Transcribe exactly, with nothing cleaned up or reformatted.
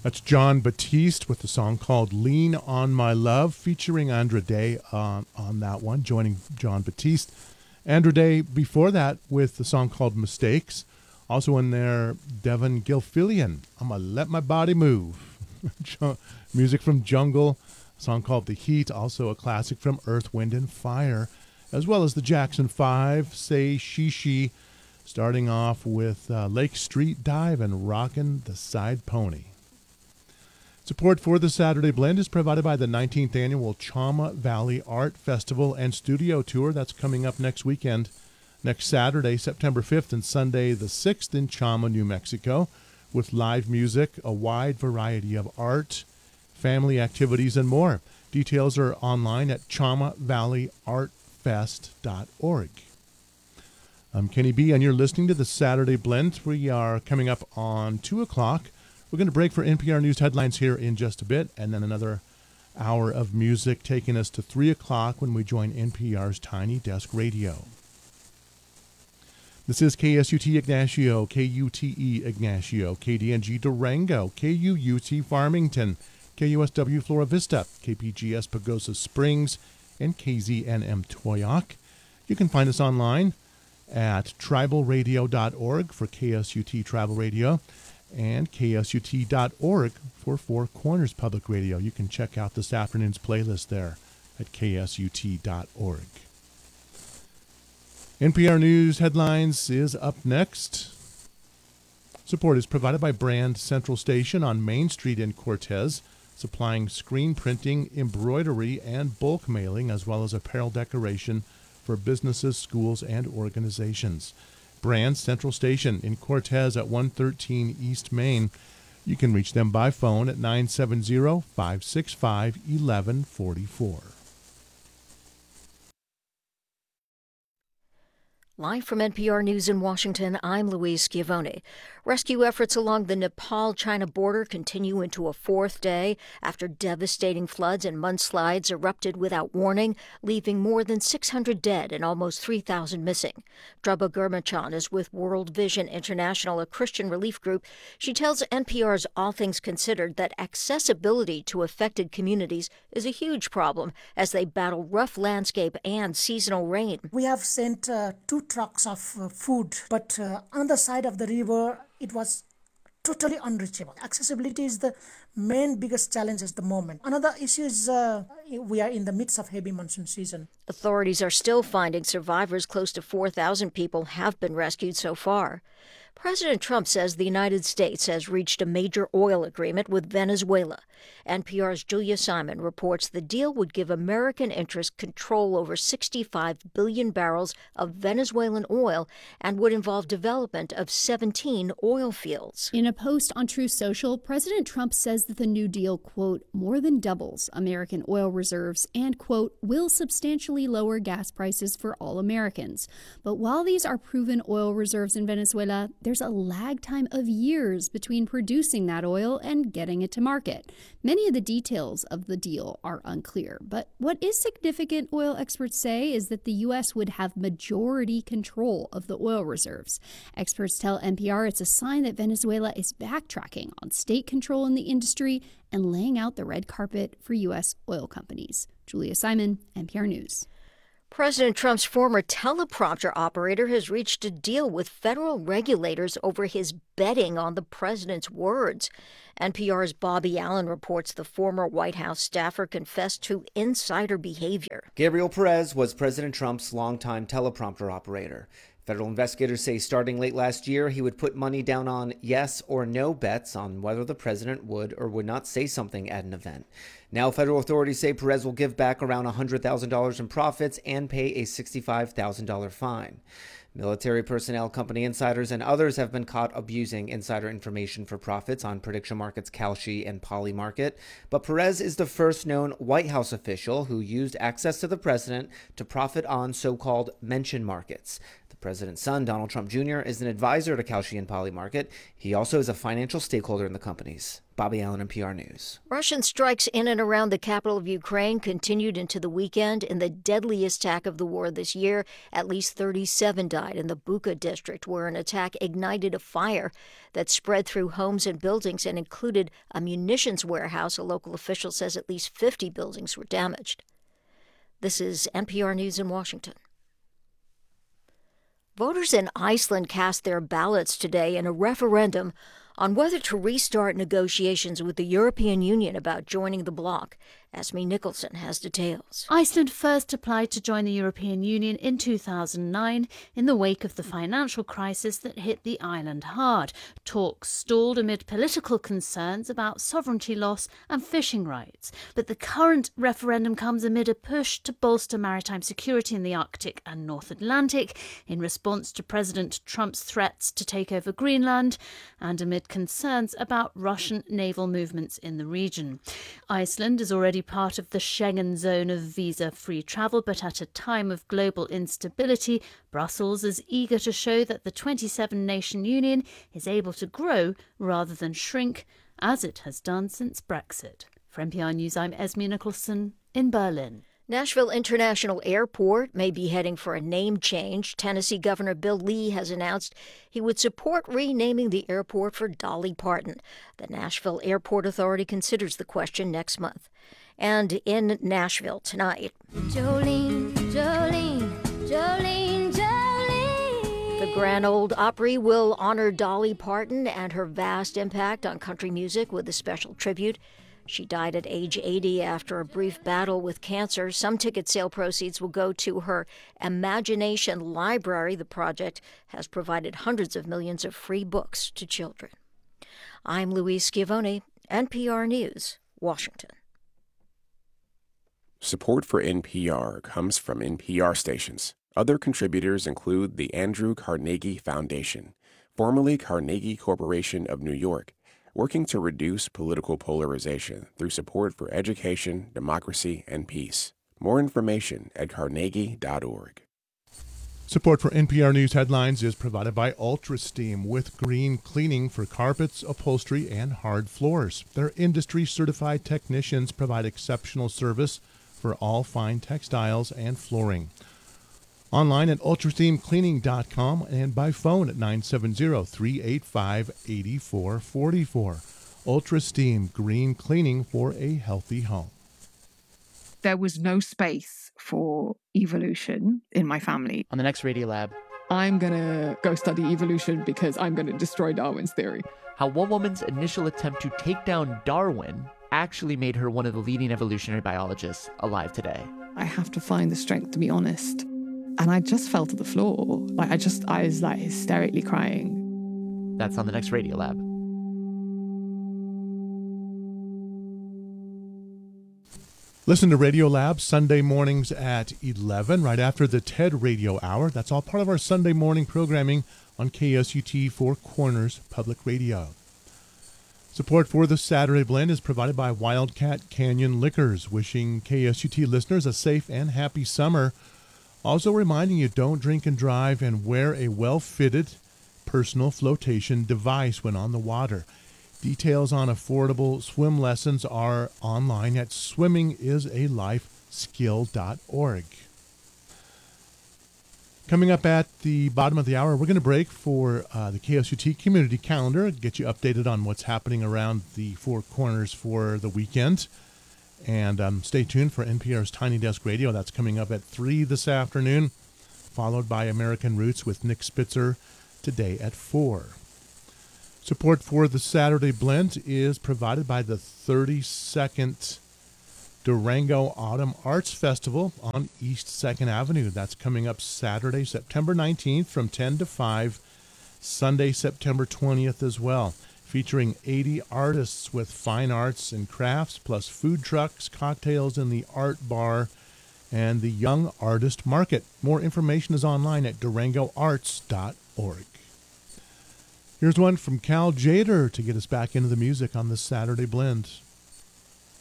That's John Batiste with the song called Lean on My Love, featuring Andra Day on, on that one, joining John Batiste. Andra Day before that with the song called Mistakes. Also in there, Devon Gilfillian, I'm Gonna Let My Body Move. Music from Jungle, a song called The Heat, also a classic from Earth, Wind and Fire, as well as the Jackson Five, Say She She, starting off with uh, Lake Street Dive and Rockin' the Side Pony. Support for the Saturday Blend is provided by the nineteenth Annual Chama Valley Art Festival and Studio Tour. That's coming up next weekend, next Saturday, September fifth, and Sunday the sixth in Chama, New Mexico, with live music, a wide variety of art, family activities, and more. Details are online at chama valley art fest dot org. I'm Kenny B, and you're listening to the Saturday Blend. We are coming up on two o'clock. We're going to break for N P R News headlines here in just a bit, and then another hour of music taking us to three o'clock when we join N P R's Tiny Desk Radio. This is K S U T Ignacio, K U T E Ignacio, K D N G Durango, K U U T Farmington, K U S W Flora Vista, K P G S Pagosa Springs, and K Z N M Toyoak. You can find us online at tribal radio dot org for K S U T Travel Radio and K S U T dot org for Four Corners Public Radio. You can check out this afternoon's playlist there at K S U T dot org. N P R News Headlines is up next. Support is provided by Brand Central Station on Main Street in Cortez, supplying screen printing, embroidery, and bulk mailing, as well as apparel decoration for businesses, schools, and organizations. Brand Central Station in Cortez at one thirteen East Main. You can reach them by phone at nine seven zero, five six five, one one four four. Live from N P R News in Washington, I'm Louise Schiavone. Rescue efforts along the Nepal-China border continue into a fourth day after devastating floods and mudslides erupted without warning, leaving more than six hundred dead and almost three thousand missing. Drabha Gurmachan is with World Vision International, a Christian relief group. She tells N P R's All Things Considered that accessibility to affected communities is a huge problem as they battle rough landscape and seasonal rain. We have sent uh, two trucks of uh, food, but uh, on the side of the river, it was totally unreachable. Accessibility is the main biggest challenge at the moment. Another issue is uh, we are in the midst of heavy monsoon season. Authorities are still finding survivors. Close to four thousand people have been rescued so far. President Trump says the United States has reached a major oil agreement with Venezuela. N P R's Julia Simon reports the deal would give American interests control over sixty-five billion barrels of Venezuelan oil and would involve development of seventeen oil fields. In a post on Truth Social, President Trump says that the new deal, quote, more than doubles American oil reserves and, quote, will substantially lower gas prices for all Americans. But while these are proven oil reserves in Venezuela, there's a lag time of years between producing that oil and getting it to market. Many of the details of the deal are unclear, but what is significant, oil experts say, is that the U S would have majority control of the oil reserves. Experts tell N P R it's a sign that Venezuela is backtracking on state control in the industry and laying out the red carpet for U S oil companies. Julia Simon, N P R News. President Trump's former teleprompter operator has reached a deal with federal regulators over his betting on the president's words. N P R's Bobby Allen reports the former White House staffer confessed to insider behavior. Gabriel Perez was President Trump's longtime teleprompter operator. Federal investigators say starting late last year, he would put money down on yes or no bets on whether the president would or would not say something at an event. Now, federal authorities say Perez will give back around one hundred thousand dollars in profits and pay a sixty-five thousand dollars fine. Military personnel, company insiders, and others have been caught abusing insider information for profits on prediction markets Kalshi and Polymarket. But Perez is the first known White House official who used access to the president to profit on so-called mention markets. The President's son, Donald Trump Junior, is an advisor to Kalshi and Polymarket. He also is a financial stakeholder in the companies. Bobby Allen, N P R News. Russian strikes in and around the capital of Ukraine continued into the weekend in the deadliest attack of the war this year. At least thirty-seven died in the Bucha district, where an attack ignited a fire that spread through homes and buildings and included a munitions warehouse. A local official says at least fifty buildings were damaged. This is N P R News in Washington. Voters in Iceland cast their ballots today in a referendum on whether to restart negotiations with the European Union about joining the bloc. Esme Nicholson has details. Iceland first applied to join the European Union in two thousand nine in the wake of the financial crisis that hit the island hard. Talks stalled amid political concerns about sovereignty loss and fishing rights. But the current referendum comes amid a push to bolster maritime security in the Arctic and North Atlantic in response to President Trump's threats to take over Greenland and amid concerns about Russian naval movements in the region. Iceland is already part of the Schengen zone of visa-free travel, but at a time of global instability, Brussels is eager to show that the twenty-seven nation union is able to grow rather than shrink, as it has done since Brexit. For N P R News, I'm Esme Nicholson in Berlin. Nashville International Airport may be heading for a name change. Tennessee Governor Bill Lee has announced he would support renaming the airport for Dolly Parton. The Nashville Airport Authority considers the question next month. And in Nashville tonight, Jolene, Jolene, Jolene, Jolene. The Grand Ole Opry will honor Dolly Parton and her vast impact on country music with a special tribute. She died at age eighty after a brief battle with cancer. Some ticket sale proceeds will go to her Imagination Library. The project has provided hundreds of millions of free books to children. I'm Louise Schiavone, N P R News, Washington. Support for N P R comes from N P R stations. Other contributors include the Andrew Carnegie Foundation, formerly Carnegie Corporation of New York, working to reduce political polarization through support for education, democracy, and peace. More information at carnegie dot org. Support for N P R News headlines is provided by UltraSteam with green cleaning for carpets, upholstery, and hard floors. Their industry-certified technicians provide exceptional service for all fine textiles and flooring. Online at ultra steam cleaning dot com and by phone at nine seven zero, three eight five, eight four four four. UltraSteam Green Cleaning for a healthy home. There was no space for evolution in my family. On the next Radiolab, I'm going to go study evolution because I'm going to destroy Darwin's theory. How one woman's initial attempt to take down Darwin actually made her one of the leading evolutionary biologists alive today. I have to find the strength to be honest. And I just fell to the floor. Like, I just, I was like hysterically crying. That's on the next Radiolab. Listen to Radiolab Sunday mornings at eleven, right after the TED Radio Hour. That's all part of our Sunday morning programming on K S U T Four Corners Public Radio. Support for the Saturday Blend is provided by Wildcat Canyon Liquors, wishing K S U T listeners a safe and happy summer. Also reminding you, don't drink and drive, and wear a well-fitted personal flotation device when on the water. Details on affordable swim lessons are online at swimming is a life skill dot org. Coming up at the bottom of the hour, we're going to break for uh, the K S U T Community Calendar, get you updated on what's happening around the Four Corners for the weekend. And um, stay tuned for N P R's Tiny Desk Radio. That's coming up at three this afternoon, followed by American Roots with Nick Spitzer today at four. Support for the Saturday Blend is provided by the thirty-second Durango Autumn Arts Festival on East second Avenue. That's coming up Saturday, September nineteenth from ten to five, Sunday, September twentieth as well. Featuring eighty artists with fine arts and crafts, plus food trucks, cocktails in the art bar, and the Young Artist Market. More information is online at durango arts dot org. Here's one from Cal Jader to get us back into the music on this Saturday Blend.